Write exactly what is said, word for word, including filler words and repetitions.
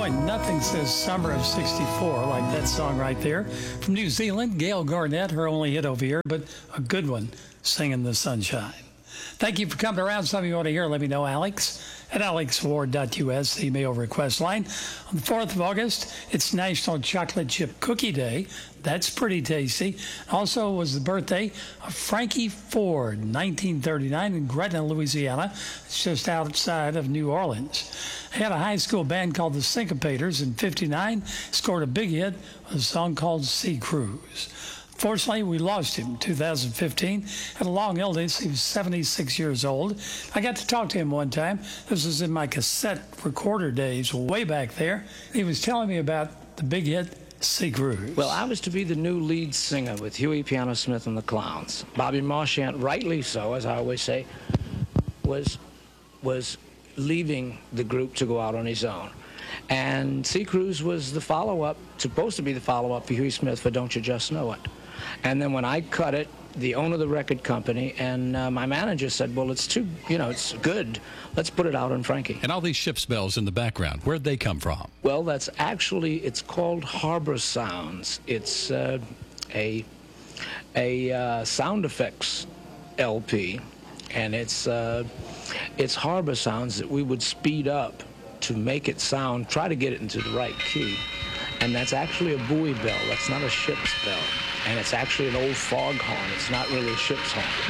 Boy, nothing says summer of sixty-four like that song right there. From New Zealand, Gail Garnett, her only hit over here, but a good one, Singing the Sunshine. Thank you for coming around. Something you want to hear, let me know, Alex, at alex ward dot u s, the email request line. On the fourth of August, it's National Chocolate Chip Cookie Day. That's pretty tasty. Also, it was the birthday of Frankie Ford, nineteen thirty-nine, in Gretna, Louisiana. It's just outside of New Orleans. He had a high school band called the Syncopators. In fifty-nine, scored a big hit with a song called Sea Cruise. Fortunately, we lost him in two thousand fifteen. Had a long illness. He was seventy-six years old. I got to talk to him one time. This was in my cassette recorder days, way back there. He was telling me about the big hit, Sea Cruise. Well, I was to be the new lead singer with Huey Piano Smith and the Clowns. Bobby Marchant, rightly so, as I always say, was was leaving the group to go out on his own. And Sea Cruise was the follow-up, supposed to be the follow-up for Huey Smith for Don't You Just Know It. And then when I cut it, the owner of the record company and uh, my manager said, well, it's too, you know, it's good. Let's put it out on Frankie. And all these ship's bells in the background, where'd they come from? Well, that's actually, it's called Harbor Sounds. It's uh, a, a uh, sound effects L P, and it's, uh, it's Harbor Sounds that we would speed up to make it sound, try to get it into the right key. And that's actually a buoy bell. That's not a ship's bell. And it's actually an old foghorn. It's not really a ship's horn.